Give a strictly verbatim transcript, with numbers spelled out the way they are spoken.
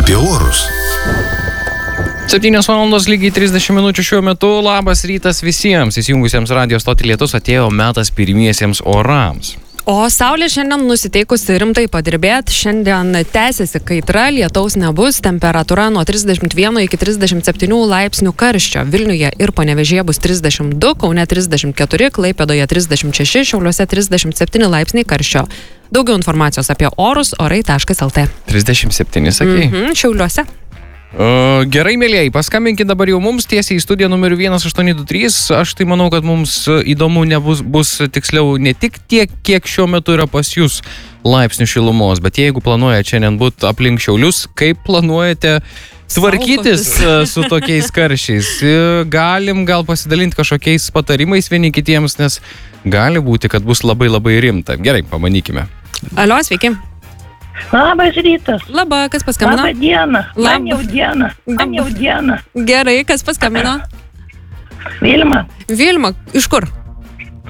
apie orus. septynios valandos lygiai trisdešimt minučių šiuo metu. Labas rytas visiems įsijungusiems radio stotį Lietus, atėjo metas pirmiesiems orams. O saulė šiandien nusiteikusi rimtai padirbėti. Šiandien tęsiasi kaitra, lietaus nebus, temperatūra nuo trisdešimt vieno iki trisdešimt septynių laipsnių karščio. Vilniuje ir Panevėžyje bus trisdešimt du, Kaune trisdešimt keturi, Klaipėdoje trisdešimt šeši, Šiauliuose trisdešimt septyni laipsniai karščio. Daugiau informacijos apie orus orai taškas el tė. trisdešimt septyni, sakei? Mhm, Šiauliuose. Uh, gerai, mėlėjai, paskambinkit dabar jau mums tiesiai į studiją numeriu vienas aštuoni du trys. Aš tai manau, kad mums įdomu nebus, bus tiksliau ne tik tiek, kiek šiuo metu yra pas jūs laipsnių šilumos, bet jeigu planuojate šiandien būti aplink Šiaulius, kaip planuojate tvarkytis Saugotis. Su tokiais karščiais? Galim gal pasidalinti kažkokiais patarimais vieni kitiems, nes gali būti, kad bus labai labai rimta. Gerai, pamanykime. Alio, sveiki. Labas rytas. Labą, kas paskambino? Labą dieną. Man Labą. jau diena. Man jau diena. Gerai, kas paskambino? Vilma. Vilma, iš kur?